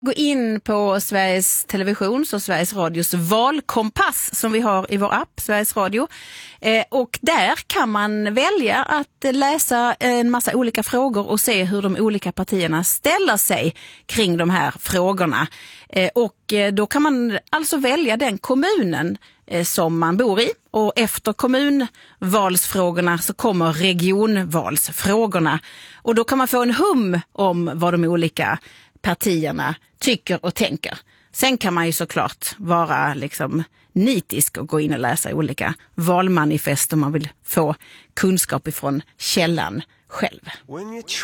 Gå in på Sveriges Televisions och Sveriges Radios valkompass som vi har i vår app Sveriges Radio. Och där kan man välja att läsa en massa olika frågor och se hur de olika partierna ställer sig kring de här frågorna. Och då kan man alltså välja den kommunen som man bor i. Och efter kommunvalsfrågorna så kommer regionvalsfrågorna. Och då kan man få en hum om vad de olika partierna tycker och tänker. Sen kan man ju såklart vara nitisk och gå in och läsa olika valmanifest om man vill få kunskap ifrån källan själv.